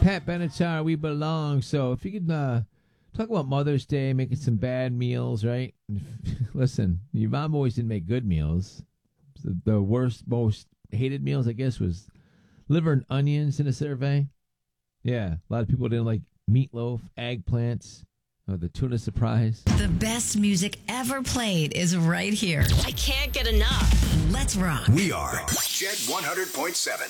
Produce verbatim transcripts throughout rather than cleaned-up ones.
Pat Benatar, we belong. So if you could uh, talk about Mother's Day, making some bad meals, right? Listen, your mom always didn't make good meals. The, the worst, most hated meals, I guess, was liver and onions in a survey. Yeah, a lot of people didn't like meatloaf, eggplants, or the tuna surprise. The best music ever played is right here. I can't get enough. Let's rock. We are Jet one hundred point seven.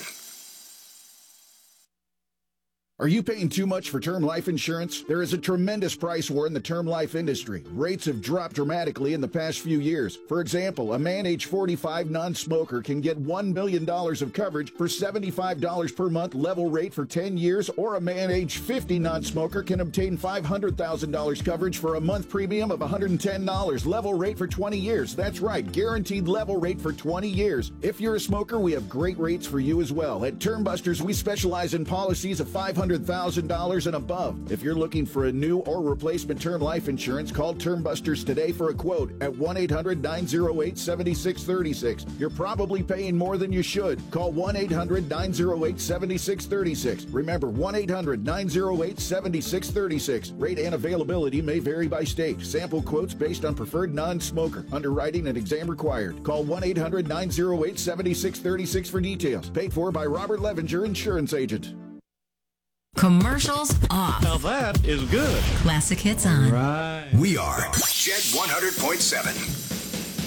Are you paying too much for term life insurance? There is a tremendous price war in the term life industry. Rates have dropped dramatically in the past few years. For example, a man age forty-five non-smoker can get one million dollars of coverage for seventy-five dollars per month level rate for ten years, or a man age fifty non-smoker can obtain five hundred thousand dollars coverage for a month premium of one hundred ten dollars level rate for twenty years. That's right, guaranteed level rate for twenty years. If you're a smoker, we have great rates for you as well. At Term Busters, we specialize in policies of five hundred thousand dollars and above. If you're looking for a new or replacement term life insurance, call Term Busters today for a quote at one eight hundred nine oh eight seven six three six. You're probably paying more than you should. Call one eight hundred nine oh eight seven six three six. Remember, one eight hundred nine oh eight seven six three six. Rate and availability may vary by state. Sample quotes based on preferred non-smoker. Underwriting and exam required. Call one eight hundred nine oh eight seven six three six for details. Paid for by Robert Levenger, insurance agent. Commercials off. Now that is good. Classic hits on. Right. We are Jet one hundred point seven.